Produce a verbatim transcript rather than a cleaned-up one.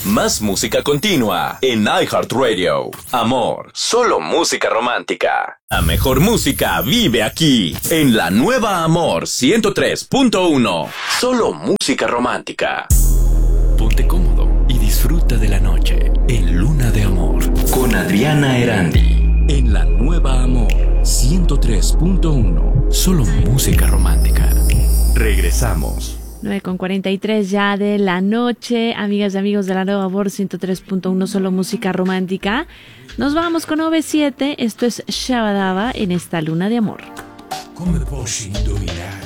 Más música continua en iHeartRadio. Amor, solo música romántica. La mejor música vive aquí, en la nueva Amor ciento tres punto uno. Solo música romántica. Ponte cómodo y disfruta de la noche en Luna de Amor con Adriana Erandi. En la nueva Amor ciento tres punto uno. Solo música romántica. Regresamos. nueve con cuarenta y tres ya de la noche, amigas y amigos de la nueva Amor ciento tres punto uno, solo música romántica. Nos vamos con O V siete, esto es Shabadaba en esta Luna de Amor. Come posso indovinare